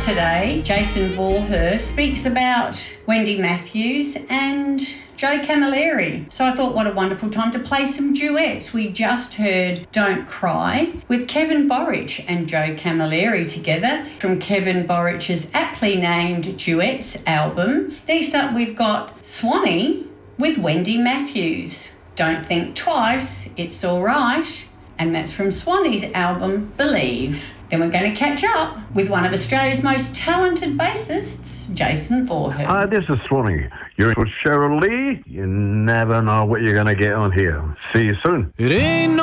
today, Jason Voorher, speaks about Wendy Matthews and Joe Camilleri. So I thought, what a wonderful time to play some duets. We just heard Don't Cry with Kevin Borich and Joe Camilleri together from Kevin Borich's aptly named Duets album. Next up, we've got Swanee with Wendy Matthews. Don't Think Twice, It's All Right. And that's from Swanee's album, Believe. Then we're going to catch up with one of Australia's most talented bassists, Jason Voorher. Hi, this is Swanee. You're with Cheryl Lee. You never know what you're going to get on here. See you soon. It ain't no